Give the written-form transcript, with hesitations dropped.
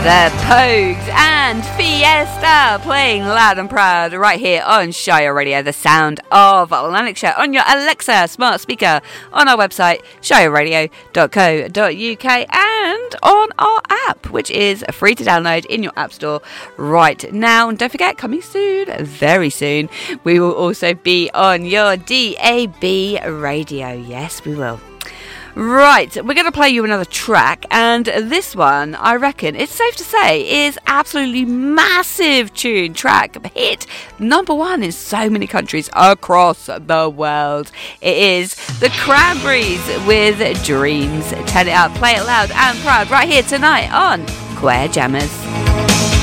The Pogues and Fiesta playing loud and proud right here on Shire Radio, the sound of Lanarkshire, on your Alexa smart speaker, on our website shireradio.co.uk, and on our app, which is free to download in your app store right now. And don't forget, coming soon, very soon, we will also be on your DAB radio. Yes, we will. Right, we're going to play you another track, and this one, I reckon, it's safe to say, is absolutely massive track, hit #1 in so many countries across the world. It is the Cranberries with Dreams. Turn it up, play it loud and proud, right here tonight on Queer Jammers.